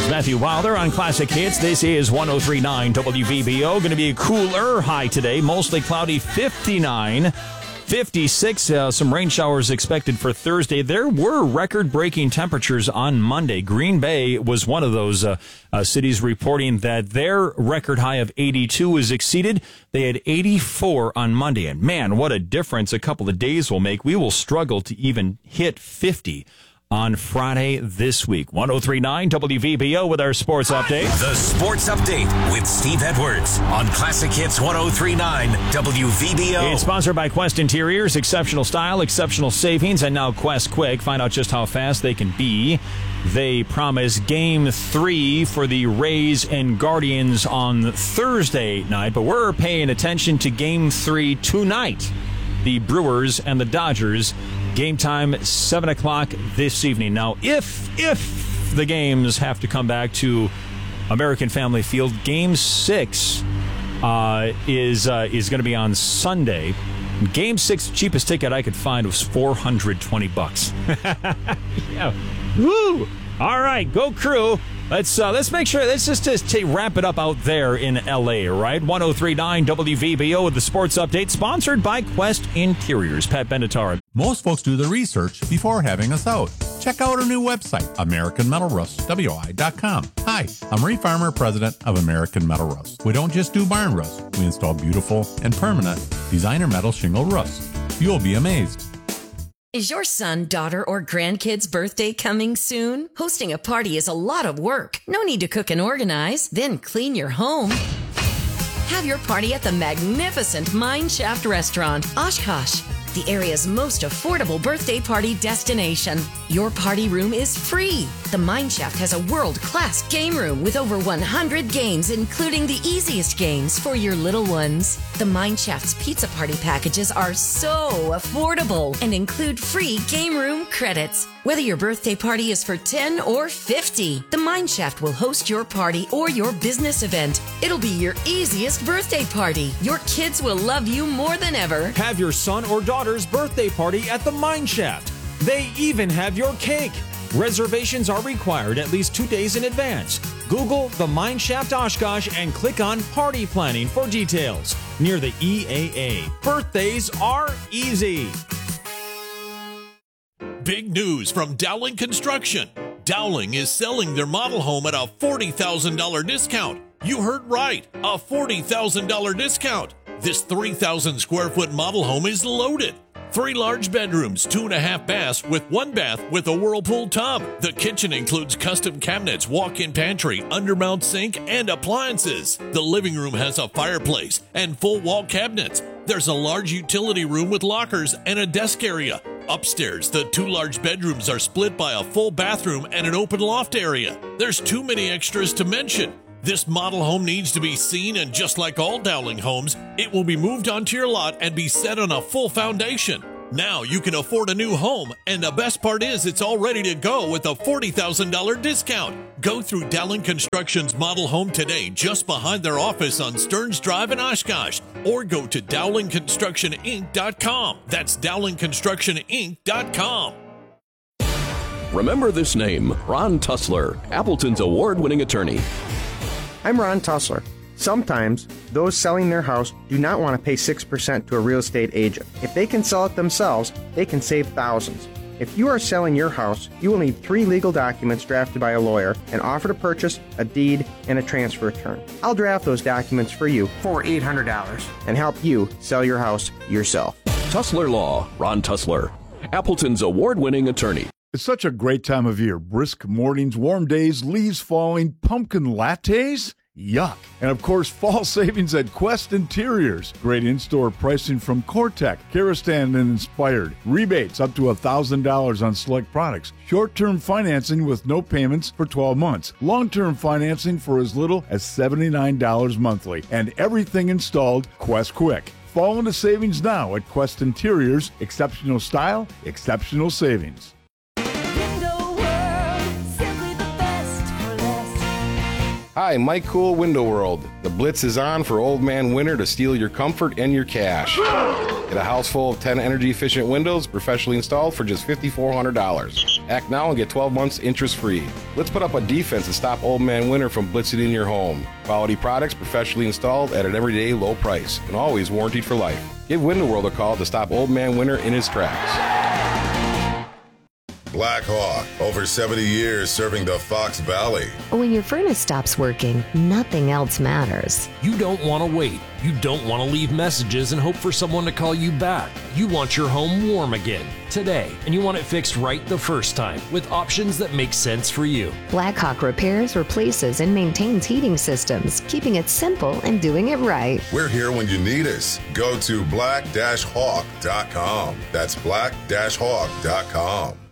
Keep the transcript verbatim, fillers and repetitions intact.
It's Matthew Wilder on Classic Hits. This is one oh three point nine W V B O. Going to be a cooler high today. Mostly cloudy, fifty-nine. fifty-six, uh, some rain showers expected for Thursday. There were record-breaking temperatures on Monday. Green Bay was one of those uh, uh, cities reporting that their record high of eighty-two was exceeded. They had eighty-four on Monday. And man, what a difference a couple of days will make. We will struggle to even hit fifty on Friday this week. one oh three point nine W V B O with our sports update. The Sports Update with Steve Edwards on Classic Hits one oh three point nine W V B O. It's sponsored by Quest Interiors. Exceptional style, exceptional savings, and now Quest Quick. Find out just how fast they can be. They promise Game three for the Rays and Guardians on Thursday night, but we're paying attention to Game three tonight. The Brewers and the Dodgers. Game time, seven o'clock this evening. Now, if if the games have to come back to American Family Field, Game six uh, is uh, is going to be on Sunday. Game six, cheapest ticket I could find was four hundred twenty bucks. Yeah. Woo! All right, go Crew. Let's uh, let's make sure, let's just, just to wrap it up out there in L A, right? one oh three point nine W V B O with the Sports Update, sponsored by Quest Interiors. Pat Benatar. Most folks do the research before having us out. Check out our new website, American Metal Rust, W I dot com. Hi, I'm Ray Farmer, president of American Metal Rust. We don't just do barn rust. We install beautiful and permanent designer metal shingle rust. You'll be amazed. Is your son, daughter, or grandkid's birthday coming soon? Hosting a party is a lot of work. No need to cook and organize, then clean your home. Have your party at the magnificent Mineshaft Restaurant, Oshkosh, the area's most affordable birthday party destination. Your party room is free. The Mineshaft has a world-class game room with over one hundred games, including the easiest games for your little ones. The Mineshaft's pizza party packages are so affordable and include free game room credits. Whether your birthday party is for ten or fifty, the Mineshaft will host your party or your business event. It'll be your easiest birthday party. Your kids will love you more than ever. Have your son or daughter's birthday party at the Mineshaft. They even have your cake. Reservations are required at least two days in advance. Google the Mineshaft Oshkosh and click on Party Planning for details. Near the E A A. Birthdays are easy. Big news from Dowling Construction. Dowling is selling their model home at a forty thousand dollars discount. You heard right, a forty thousand dollars discount. This three thousand square foot model home is loaded. Three large bedrooms, two and a half baths with one bath with a whirlpool tub. The kitchen includes custom cabinets, walk-in pantry, undermount sink, and appliances. The living room has a fireplace and full wall cabinets. There's a large utility room with lockers and a desk area. Upstairs, the two large bedrooms are split by a full bathroom and an open loft area. There's too many extras to mention. This model home needs to be seen, and just like all Dowling homes, it will be moved onto your lot and be set on a full foundation. Now you can afford a new home, and the best part is it's all ready to go with a forty thousand dollars discount. Go through Dowling Construction's model home today just behind their office on Stearns Drive in Oshkosh, or go to Dowling Construction Inc dot com. That's Dowling Construction Inc dot com. Remember this name, Ron Tussler, Appleton's award-winning attorney. I'm Ron Tussler. Sometimes, those selling their house do not want to pay six percent to a real estate agent. If they can sell it themselves, they can save thousands. If you are selling your house, you will need three legal documents drafted by a lawyer, an offer to purchase, a deed, and a transfer return. I'll draft those documents for you for eight hundred dollars and help you sell your house yourself. Tussler Law, Ron Tussler, Appleton's award-winning attorney. It's such a great time of year. Brisk mornings, warm days, leaves falling, pumpkin lattes. Yuck. And of course, fall savings at Quest Interiors. Great in-store pricing from Cortec, Karastan, and Inspired. Rebates up to one thousand dollars on select products. Short-term financing with no payments for twelve months. Long-term financing for as little as seventy-nine dollars monthly. And everything installed Quest Quick. Fall into savings now at Quest Interiors. Exceptional style, exceptional savings. Hi, Mike Cool, Window World. The blitz is on for Old Man Winter to steal your comfort and your cash. Get a house full of ten energy-efficient windows professionally installed for just five thousand four hundred dollars. Act now and get twelve months interest-free. Let's put up a defense and stop Old Man Winter from blitzing in your home. Quality products professionally installed at an everyday low price and always warranted for life. Give Window World a call to stop Old Man Winter in his tracks. Black Hawk, over seventy years serving the Fox Valley. When your furnace stops working, nothing else matters. You don't want to wait. You don't want to leave messages and hope for someone to call you back. You want your home warm again, today, and you want it fixed right the first time with options that make sense for you. Blackhawk repairs, replaces, and maintains heating systems, keeping it simple and doing it right. We're here when you need us. Go to black dash hawk dot com. That's black dash hawk dot com.